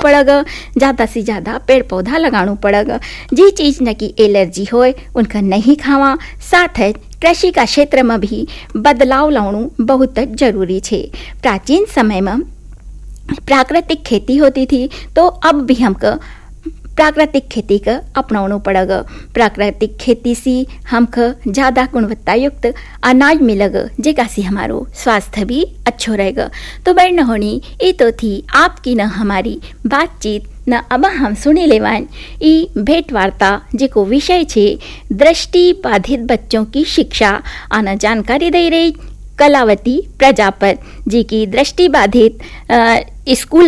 पड़ग, ज़्यादा से ज़्यादा पेड़ पौधा लगाणु पड़ग। जी चीज़ न की एलर्जी होए उनका नहीं खावा। साथ है कृषि का क्षेत्र में भी बदलाव लावणु बहुत जरूरी छे। प्राचीन समय में प्राकृतिक खेती होती थी, तो अब भी हमको प्राकृतिक खेती का अपनावणु पड़ग। प्राकृतिक खेती से हमको ज़्यादा गुणवत्ता युक्त अनाज मिलग, जेका से हमारो स्वास्थ्य भी अच्छो रहेगा। तो बहन होनी ये तो थी आपकी न हमारी बातचीत न। अब हम सुने लेवान ई भेंट वार्ता जेको विषय छे दृष्टि बाधित बच्चों की शिक्षा। आना जानकारी दे रही कलावती प्रजापत जी की दृष्टि बाधित स्कूल